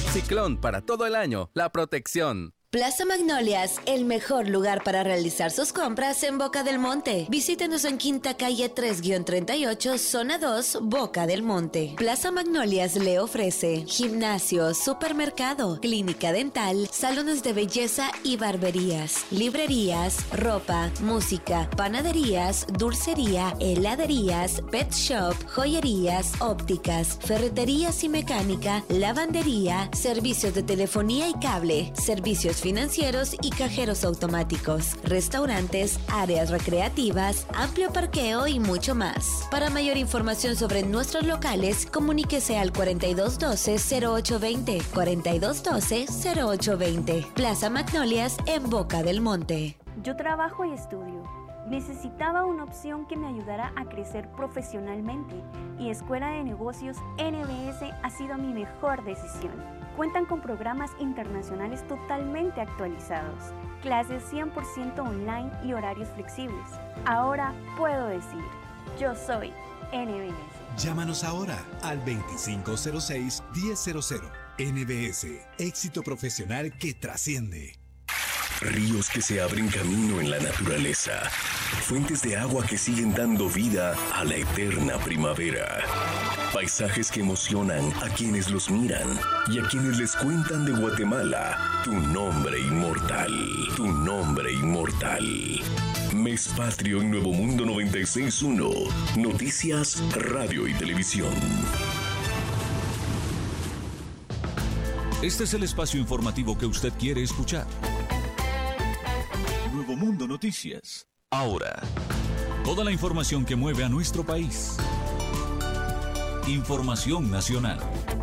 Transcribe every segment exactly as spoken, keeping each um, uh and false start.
Ciclón para todo el año, la protección. Plaza Magnolias, el mejor lugar para realizar sus compras en Boca del Monte. Visítenos en Quinta Calle tres treinta y ocho, Zona dos, Boca del Monte. Plaza Magnolias le ofrece gimnasio, supermercado, clínica dental, salones de belleza y barberías, librerías, ropa, música, panaderías, dulcería, heladerías, pet shop, joyerías, ópticas, ferreterías y mecánica, lavandería, servicios de telefonía y cable, servicios financieros y cajeros automáticos, restaurantes, áreas recreativas, amplio parqueo y mucho más. Para mayor información sobre nuestros locales, comuníquese al cuarenta y dos doce, cero ocho veinte, cuarenta y dos doce, cero ocho veinte. Plaza Magnolias en Boca del Monte. Yo trabajo y estudio. Necesitaba una opción que me ayudara a crecer profesionalmente y Escuela de Negocios N B S ha sido mi mejor decisión. Cuentan con programas internacionales totalmente actualizados, clases cien por ciento online y horarios flexibles. Ahora puedo decir, yo soy N B S. Llámanos ahora al veinticinco cero seis, diez cero cero. N B S, éxito profesional que trasciende. Ríos que se abren camino en la naturaleza. Fuentes de agua que siguen dando vida a la eterna primavera. Paisajes que emocionan a quienes los miran y a quienes les cuentan de Guatemala. Tu nombre inmortal. Tu nombre inmortal. Mes Patrio en Nuevo Mundo noventa y seis punto uno. Noticias, radio y televisión. Este es el espacio informativo que usted quiere escuchar. Nuevo Mundo Noticias. Ahora, toda la información que mueve a nuestro país. Información nacional.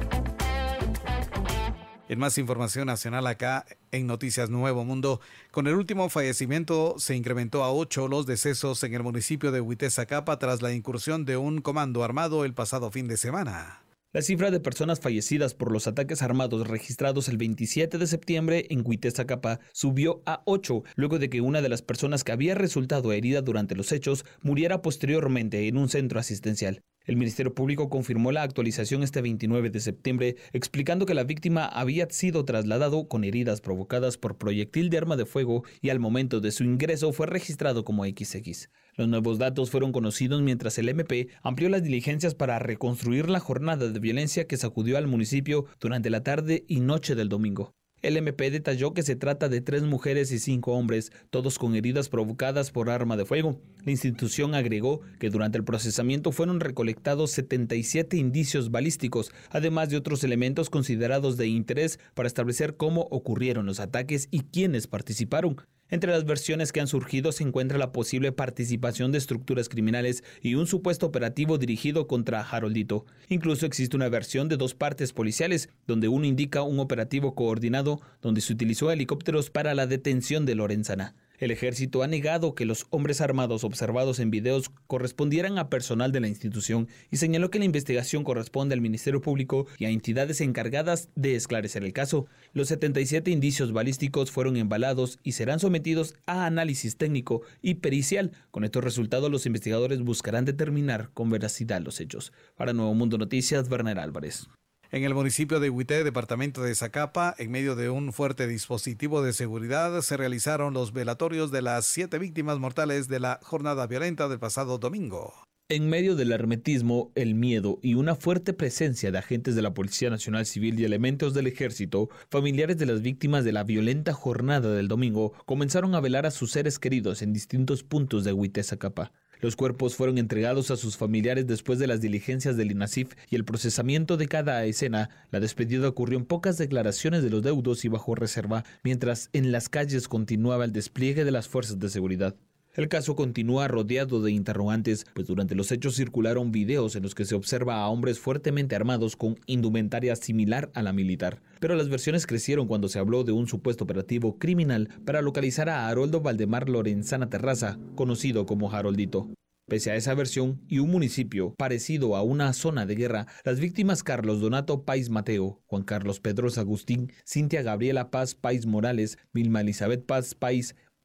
En más información nacional acá en Noticias Nuevo Mundo, con el último fallecimiento se incrementó a ocho los decesos en el municipio de Huitez-Zacapa tras la incursión de un comando armado el pasado fin de semana. La cifra de personas fallecidas por los ataques armados registrados el veintisiete de septiembre en Huitez-Zacapa subió a ocho, luego de que una de las personas que había resultado herida durante los hechos muriera posteriormente en un centro asistencial. El Ministerio Público confirmó la actualización este veintinueve de septiembre, explicando que la víctima había sido trasladado con heridas provocadas por proyectil de arma de fuego y al momento de su ingreso fue registrado como equis equis. Los nuevos datos fueron conocidos mientras el eme pe amplió las diligencias para reconstruir la jornada de violencia que sacudió al municipio durante la tarde y noche del domingo. El eme pe detalló que se trata de tres mujeres y cinco hombres, todos con heridas provocadas por arma de fuego. La institución agregó que durante el procesamiento fueron recolectados setenta y siete indicios balísticos, además de otros elementos considerados de interés para establecer cómo ocurrieron los ataques y quiénes participaron. Entre las versiones que han surgido se encuentra la posible participación de estructuras criminales y un supuesto operativo dirigido contra Haroldito. Incluso existe una versión de dos partes policiales, donde uno indica un operativo coordinado donde se utilizó helicópteros para la detención de Lorenzana. El ejército ha negado que los hombres armados observados en videos correspondieran a personal de la institución y señaló que la investigación corresponde al Ministerio Público y a entidades encargadas de esclarecer el caso. Los setenta y siete indicios balísticos fueron embalados y serán sometidos a análisis técnico y pericial. Con estos resultados, los investigadores buscarán determinar con veracidad los hechos. Para Nuevo Mundo Noticias, Werner Álvarez. En el municipio de Huité, departamento de Zacapa, en medio de un fuerte dispositivo de seguridad, se realizaron los velatorios de las siete víctimas mortales de la jornada violenta del pasado domingo. En medio del hermetismo, el miedo y una fuerte presencia de agentes de la Policía Nacional Civil y elementos del Ejército, familiares de las víctimas de la violenta jornada del domingo comenzaron a velar a sus seres queridos en distintos puntos de Huité-Zacapa. Los cuerpos fueron entregados a sus familiares después de las diligencias del INASIF y el procesamiento de cada escena. La despedida ocurrió en pocas declaraciones de los deudos y bajo reserva, mientras en las calles continuaba el despliegue de las fuerzas de seguridad. El caso continúa rodeado de interrogantes, pues durante los hechos circularon videos en los que se observa a hombres fuertemente armados con indumentaria similar a la militar. Pero las versiones crecieron cuando se habló de un supuesto operativo criminal para localizar a Haroldo Valdemar Lorenzana Terraza, conocido como Haroldito. Pese a esa versión y un municipio parecido a una zona de guerra, las víctimas Carlos Donato Pais Mateo, Juan Carlos Pedrosa Agustín, Cintia Gabriela Paz Pais Morales, Vilma Elizabeth Paz Pais,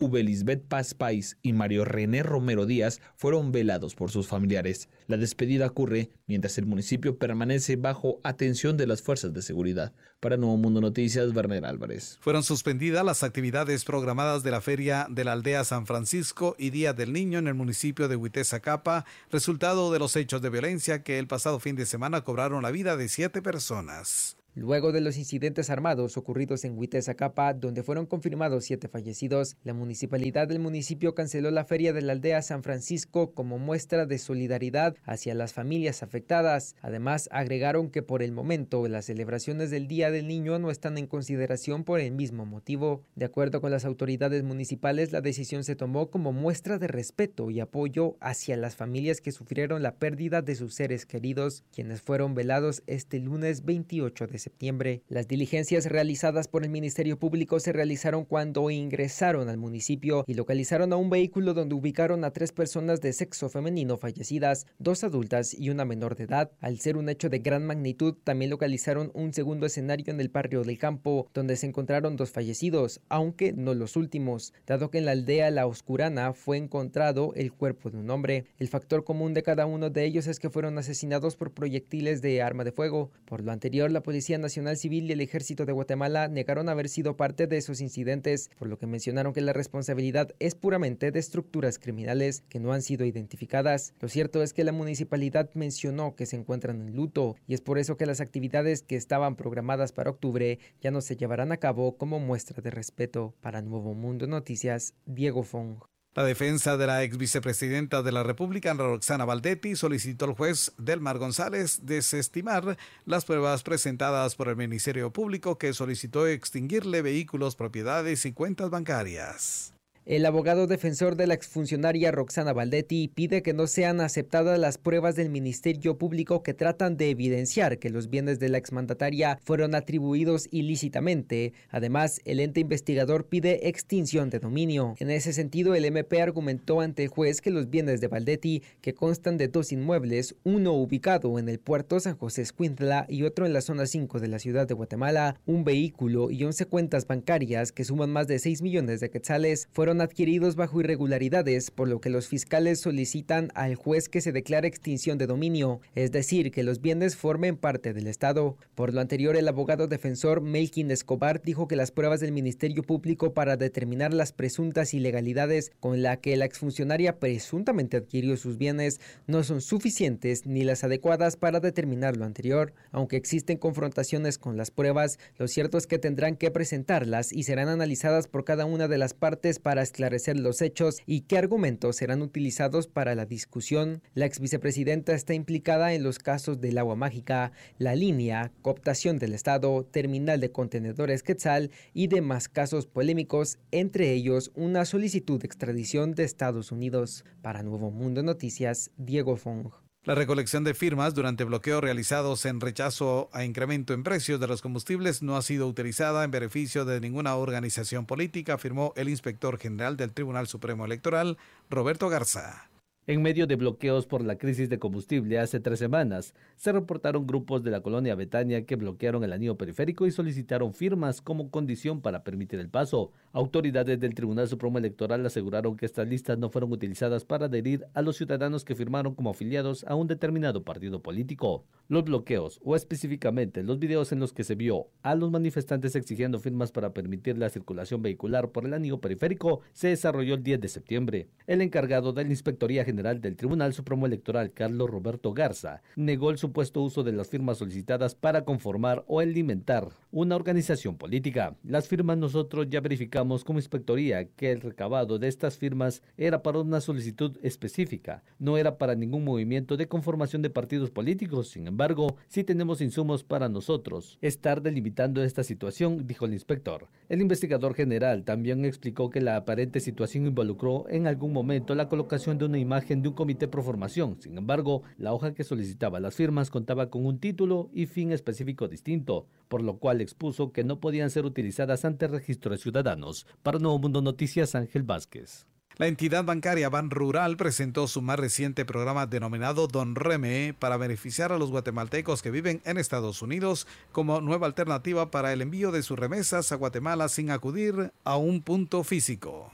Ubelisbeth Paz Pais y Mario René Romero Díaz fueron velados por sus familiares. La despedida ocurre mientras el municipio permanece bajo atención de las fuerzas de seguridad. Para Nuevo Mundo Noticias, Werner Álvarez. Fueron suspendidas las actividades programadas de la Feria de la Aldea San Francisco y Día del Niño en el municipio de Huiteza-Capa, resultado de los hechos de violencia que el pasado fin de semana cobraron la vida de siete personas. Luego de los incidentes armados ocurridos en Huiteza-Capa, donde fueron confirmados siete fallecidos, la municipalidad del municipio canceló la Feria de la Aldea San Francisco como muestra de solidaridad hacia las familias afectadas. Además, agregaron que por el momento las celebraciones del Día del Niño no están en consideración por el mismo motivo. De acuerdo con las autoridades municipales, la decisión se tomó como muestra de respeto y apoyo hacia las familias que sufrieron la pérdida de sus seres queridos, quienes fueron velados este lunes veintiocho de septiembre. Las diligencias realizadas por el Ministerio Público se realizaron cuando ingresaron al municipio y localizaron a un vehículo donde ubicaron a tres personas de sexo femenino fallecidas, dos adultas y una menor de edad. Al ser un hecho de gran magnitud, también localizaron un segundo escenario en el barrio del Campo, donde se encontraron dos fallecidos, aunque no los últimos, dado que en la aldea La Oscurana fue encontrado el cuerpo de un hombre. El factor común de cada uno de ellos es que fueron asesinados por proyectiles de arma de fuego. Por lo anterior, la Policía Nacional Civil y el Ejército de Guatemala negaron haber sido parte de esos incidentes, por lo que mencionaron que la responsabilidad es puramente de estructuras criminales que no han sido identificadas. Lo cierto es que la municipalidad mencionó que se encuentran en luto y es por eso que las actividades que estaban programadas para octubre ya no se llevarán a cabo como muestra de respeto. Para Nuevo Mundo Noticias, Diego Fong. La defensa de la ex vicepresidenta de la República, Roxana Baldetti, solicitó al juez Delmar González desestimar las pruebas presentadas por el Ministerio Público, que solicitó extinguirle vehículos, propiedades y cuentas bancarias. El abogado defensor de la exfuncionaria Roxana Baldetti pide que no sean aceptadas las pruebas del Ministerio Público que tratan de evidenciar que los bienes de la exmandataria fueron atribuidos ilícitamente. Además, el ente investigador pide extinción de dominio. En ese sentido, el M P argumentó ante el juez que los bienes de Baldetti, que constan de dos inmuebles, uno ubicado en el puerto San José Escuintla y otro en la zona cinco de la ciudad de Guatemala, un vehículo y once cuentas bancarias que suman más de seis millones de quetzales, fueron adquiridos bajo irregularidades, por lo que los fiscales solicitan al juez que se declare extinción de dominio, es decir, que los bienes formen parte del Estado. Por lo anterior, el abogado defensor Melkin Escobar dijo que las pruebas del Ministerio Público para determinar las presuntas ilegalidades con la que la exfuncionaria presuntamente adquirió sus bienes no son suficientes ni las adecuadas para determinar lo anterior. Aunque existen confrontaciones con las pruebas, lo cierto es que tendrán que presentarlas y serán analizadas por cada una de las partes para esclarecer los hechos y qué argumentos serán utilizados para la discusión. La ex vicepresidenta está implicada en los casos del Agua Mágica, La Línea, cooptación del Estado, terminal de contenedores Quetzal y demás casos polémicos, entre ellos una solicitud de extradición de Estados Unidos. Para Nuevo Mundo Noticias, Diego Fong. La recolección de firmas durante bloqueos realizados en rechazo a incremento en precios de los combustibles no ha sido utilizada en beneficio de ninguna organización política, afirmó el inspector general del Tribunal Supremo Electoral, Roberto Garza. En medio de bloqueos por la crisis de combustible hace tres semanas, se reportaron grupos de la colonia Betania que bloquearon el anillo periférico y solicitaron firmas como condición para permitir el paso. Autoridades del Tribunal Supremo Electoral aseguraron que estas listas no fueron utilizadas para adherir a los ciudadanos que firmaron como afiliados a un determinado partido político. Los bloqueos, o específicamente los videos en los que se vio a los manifestantes exigiendo firmas para permitir la circulación vehicular por el anillo periférico, se desarrolló el diez de septiembre. El encargado de la Inspectoría General del Tribunal Supremo Electoral, Carlos Roberto Garza, negó el supuesto uso de las firmas solicitadas para conformar o alimentar una organización política. Las firmas nosotros ya verificamos como inspectoría que el recabado de estas firmas era para una solicitud específica, no era para ningún movimiento de conformación de partidos políticos. Sin embargo, sí tenemos insumos para nosotros estar delimitando esta situación, dijo el inspector. El investigador general también explicó que la aparente situación involucró en algún momento la colocación de una imagen de un comité pro formación. Sin embargo, la hoja que solicitaba las firmas contaba con un título y fin específico distinto, por lo cual expuso que no podían ser utilizadas ante registro de ciudadanos. Para Nuevo Mundo Noticias, Ángel Vázquez. La entidad bancaria Ban Rural presentó su más reciente programa denominado Don Reme para beneficiar a los guatemaltecos que viven en Estados Unidos como nueva alternativa para el envío de sus remesas a Guatemala sin acudir a un punto físico.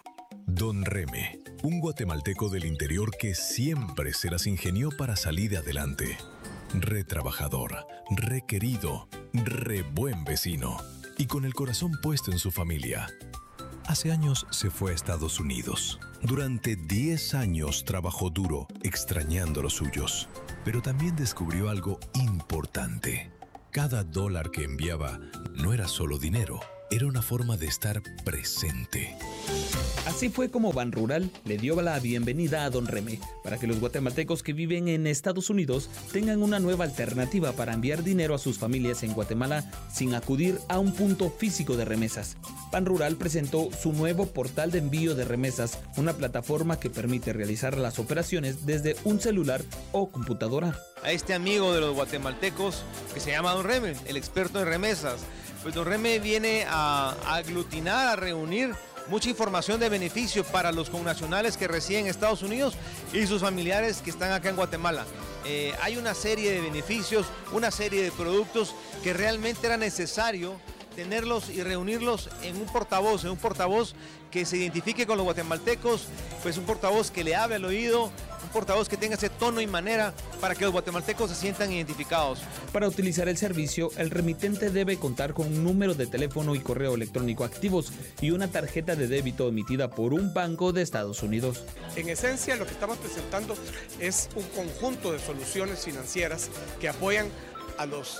Don Reme, un guatemalteco del interior que siempre se las ingenió para salir adelante. Re trabajador, re querido, re buen vecino y con el corazón puesto en su familia. Hace años se fue a Estados Unidos. Durante diez años trabajó duro, extrañando los suyos. Pero también descubrió algo importante. Cada dólar que enviaba no era solo dinero, era una forma de estar presente. Así fue como Banrural le dio la bienvenida a Don Reme, para que los guatemaltecos que viven en Estados Unidos tengan una nueva alternativa para enviar dinero a sus familias en Guatemala sin acudir a un punto físico de remesas. Banrural presentó su nuevo portal de envío de remesas, una plataforma que permite realizar las operaciones desde un celular o computadora. A este amigo de los guatemaltecos que se llama Don Reme, el experto en remesas, pues Don Reme viene a aglutinar, a reunir mucha información de beneficio para los connacionales que residen en Estados Unidos y sus familiares que están acá en Guatemala. Eh, hay una serie de beneficios, una serie de productos que realmente era necesario tenerlos y reunirlos en un portavoz, en un portavoz que se identifique con los guatemaltecos, pues un portavoz que le hable al oído, un portavoz que tenga ese tono y manera para que los guatemaltecos se sientan identificados. Para utilizar el servicio, el remitente debe contar con un número de teléfono y correo electrónico activos y una tarjeta de débito emitida por un banco de Estados Unidos. En esencia, lo que estamos presentando es un conjunto de soluciones financieras que apoyan a los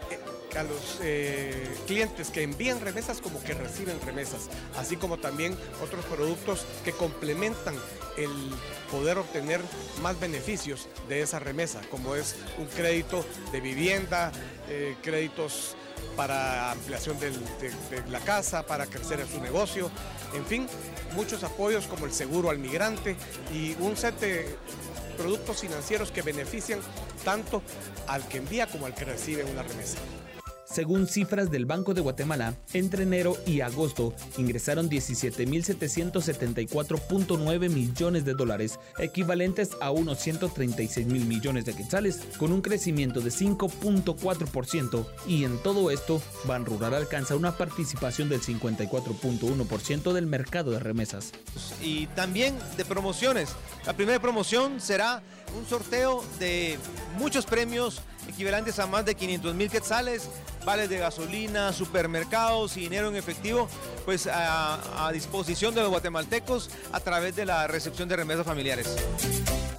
a los eh, clientes que envían remesas como que reciben remesas, así como también otros productos que complementan el poder obtener más beneficios de esa remesa, como es un crédito de vivienda, eh, créditos para ampliación del, de, de la casa, para crecer en su negocio, en fin, muchos apoyos como el seguro al migrante y un set de productos financieros que benefician tanto al que envía como al que recibe una remesa. Según cifras del Banco de Guatemala, entre enero y agosto ingresaron diecisiete mil setecientos setenta y cuatro punto nueve millones de dólares, equivalentes a unos ciento treinta y seis mil millones de quetzales, con un crecimiento de cinco punto cuatro por ciento. Y en todo esto, Banrural alcanza una participación del cincuenta y cuatro punto uno por ciento del mercado de remesas. Y también de promociones. La primera promoción será un sorteo de muchos premios equivalentes a más de quinientos mil quetzales, vales de gasolina, supermercados y dinero en efectivo, pues a, a disposición de los guatemaltecos a través de la recepción de remesas familiares.